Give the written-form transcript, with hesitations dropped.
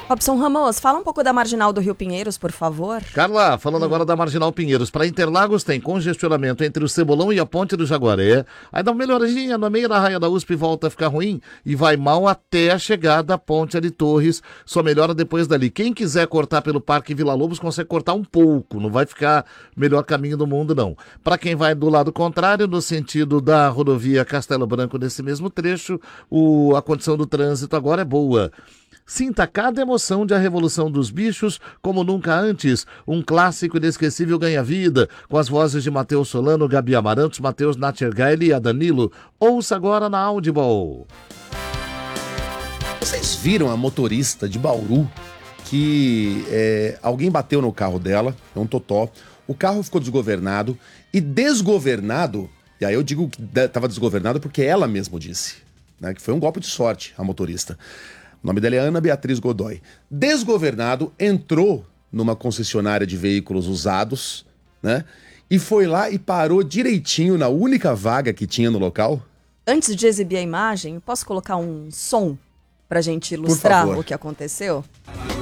Robson Ramos, fala um pouco da Marginal do Rio Pinheiros, por favor. Carla, falando agora da Marginal Pinheiros. Para Interlagos tem congestionamento entre o Cebolão e a Ponte do Jaguaré. Aí dá uma melhoradinha na meia da raia da USP, volta a ficar ruim e vai mal até a chegada à Ponte de Torres. Só melhora depois dali. Quem quiser cortar pelo Parque Vila Lobos consegue cortar um pouco. Não vai ficar melhor caminho do mundo, não. Para quem vai do lado contrário, no sentido da rodovia Castelo Branco, nesse mesmo trecho, a condição do trânsito agora é boa. Sinta cada emoção de A Revolução dos Bichos como nunca antes. Um clássico inesquecível ganha vida, com as vozes de Matheus Solano, Gabi Amarantos, Matheus Natchergaile e a Danilo. Ouça agora na Audible. Vocês viram a motorista de Bauru que alguém bateu no carro dela, é um totó, o carro ficou desgovernado e desgovernado, e aí eu digo que estava desgovernado porque ela mesma disse, né, que foi um golpe de sorte a motorista. O nome dela é Ana Beatriz Godoy. Desgovernado, entrou numa concessionária de veículos usados, né? E foi lá e parou direitinho na única vaga que tinha no local. Antes de exibir a imagem, posso colocar um som pra gente ilustrar o que aconteceu?